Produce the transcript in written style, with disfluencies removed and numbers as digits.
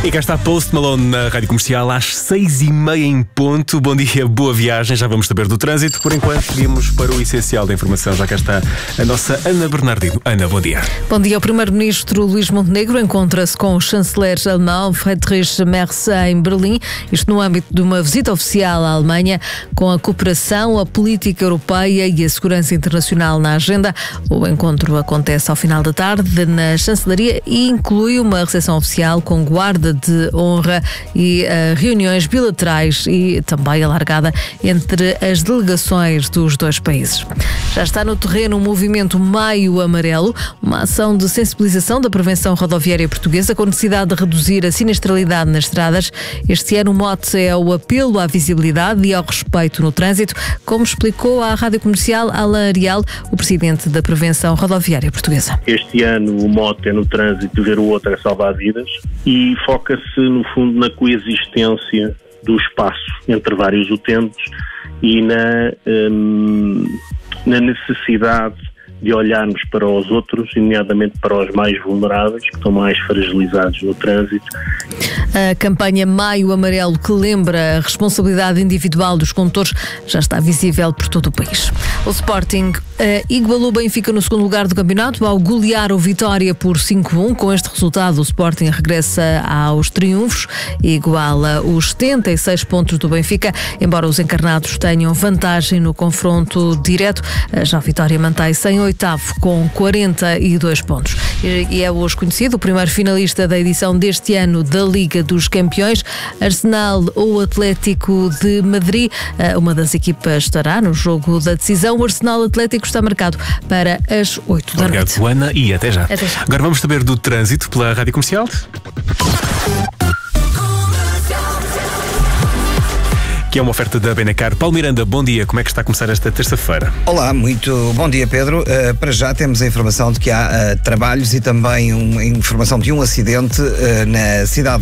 E cá está Post Malone na Rádio Comercial às 6h30 em ponto. Bom dia, boa viagem. Já vamos saber do trânsito. Por enquanto, seguimos para o essencial da informação. Já cá está a nossa Ana Bernardino. Ana, bom dia. Bom dia. O primeiro-ministro Luís Montenegro encontra-se com o chanceler alemão Friedrich Merz em Berlim. Isto no âmbito de uma visita oficial à Alemanha, com a cooperação, a política europeia e a segurança internacional na agenda. O encontro acontece ao final da tarde na chancelaria e inclui uma recepção oficial com guarda de honra e reuniões bilaterais e também alargada entre as delegações dos dois países. Já está no terreno o movimento Maio Amarelo, uma ação de sensibilização da prevenção rodoviária portuguesa com necessidade de reduzir a sinistralidade nas estradas. Este ano o mote é o apelo à visibilidade e ao respeito no trânsito, como explicou à Rádio Comercial Alain Arial, o presidente da Prevenção Rodoviária Portuguesa. Este ano o mote é no trânsito ver o outro é salvar vidas e foca-se no fundo na coexistência do espaço entre vários utentes e na necessidade de olharmos para os outros, nomeadamente para os mais vulneráveis, que estão mais fragilizados no trânsito. A campanha Maio Amarelo, que lembra a responsabilidade individual dos condutores, já está visível por todo o país. O Sporting igualou o Benfica no segundo lugar do campeonato ao golear o Vitória por 5-1. Com este resultado, o Sporting regressa aos triunfos e iguala os 76 pontos do Benfica, embora os encarnados tenham vantagem no confronto direto. Já o Vitória mantém-se em oitavo com 42 pontos. E é hoje conhecido o primeiro finalista da edição deste ano da Liga dos Campeões, Arsenal ou Atlético de Madrid. Uma das equipas estará no jogo da decisão. O Arsenal Atlético está marcado para as 8 da noite. Obrigado, Ana, e até já. Até já. Agora vamos saber do trânsito pela Rádio Comercial. Que é uma oferta da Benacar. Paulo Miranda, bom dia. Como é que está a começar esta terça-feira? Olá, muito bom dia, Pedro. Para já temos a informação de que há trabalhos e também a informação de um acidente na cidade